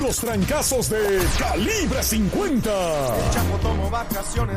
Los trancazos de Calibre 50. El Chapo tomó vacaciones